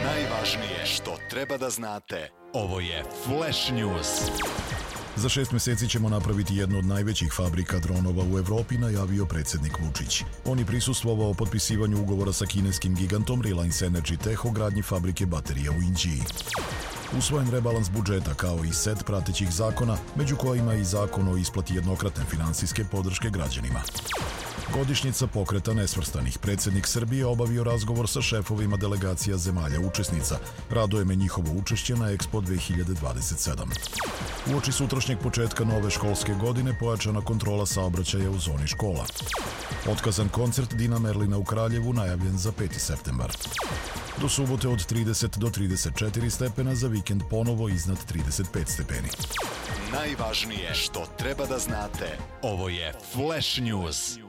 Najvažnije što treba da znate, ovo je Flash News. Za 6 meseci ćemo napraviti jednu od najvećih fabrika dronova u Evropi, najavio predsjednik Vučić. On je prisustvovao potpisivanju ugovora sa kineskim gigantom Reliance Energy Tech o gradnji fabrike baterija u Inđiji. Usvojen rebalans budžeta kao i set pratećih zakona, među kojima i zakon o isplati jednokratne finansijske podrške građanima. Godišnjica pokreta nesvrstanih. Predsjednik Srbije obavio razgovor sa šefovima delegacija zemalja učesnica. Raduje me njihovo učešće na Expo 2027. Uoči sutrašnjeg početka nove školske godine pojačana kontrola saobraćaja u zoni škola. Otkazan koncert Dina Merlina u Kraljevu najavljen za 5. septembar. Do subote od 30 do 34 stepena, za vikend ponovo iznad 35 stepeni. Najvažnije što treba da znate, ovo je Flash News.